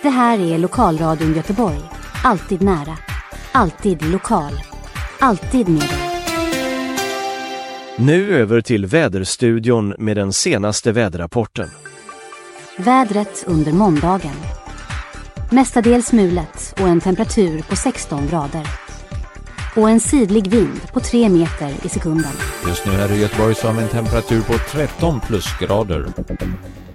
Det här är Lokalradion Göteborg. Alltid nära. Alltid lokal. Alltid med dig. Nu över till väderstudion med den senaste väderrapporten. Vädret under måndagen. Mestadels mulet och en temperatur på 16 grader. Och en sidlig vind på 3 meter i sekunden. Just nu här i Göteborg så har vi en temperatur på 13 plusgrader.